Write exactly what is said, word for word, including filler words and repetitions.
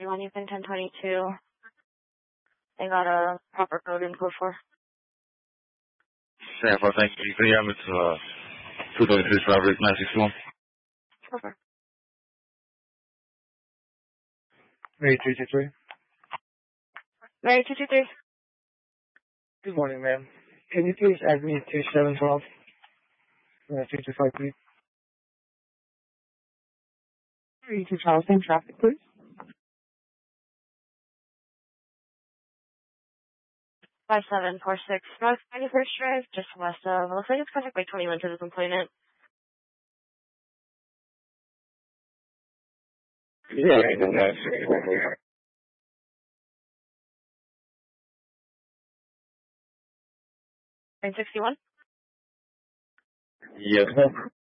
one, you've been ten twenty-two. They got a proper code in code four. San Francisco, thank you. Can you have me to uh, two thirty-six Robert nine six one? Okay. Mary two two three. Mary two two three. Good morning, ma'am. Can you please add me to seven twelve? Uh, two two five three. Mary two twelve, same traffic, please. five seven four six North ninety-first Drive, just west of, looks like it's Pacific Way twenty-one to this employment. Yeah, that's nine sixty-one? Yes, ma'am.